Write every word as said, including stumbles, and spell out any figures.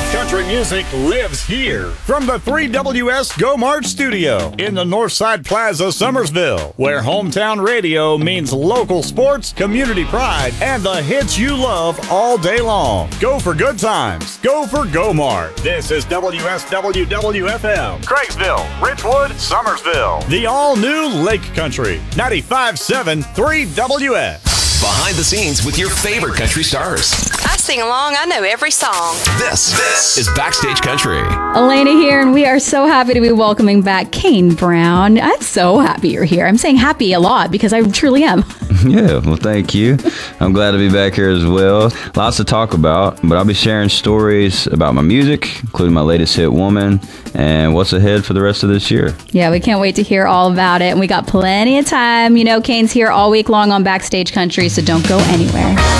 Country music lives here. From the three W S Go March studio in the Northside Plaza, Summersville, where hometown radio means local sports, community pride, and the hits you love all day long. Go for good times. Go for Go Mart. This is W S W W F M, Craigsville, Richwood, Summersville. The all-new Lake Country, ninety-five point seven three W S. Behind the scenes with your favorite country stars. I sing along. I know every song. This, this is Backstage Country. Elena here, and we are so happy to be welcoming back Kane Brown. I'm so happy you're here. I'm saying happy a lot because I truly am. Yeah, well, thank you. I'm glad to be back here as well. Lots to talk about, but I'll be sharing stories about my music, including my latest hit, Woman, and what's ahead for the rest of this year. Yeah, we can't wait to hear all about it, and we got plenty of time. You know, Kane's here all week long on Backstage Country, so don't go anywhere.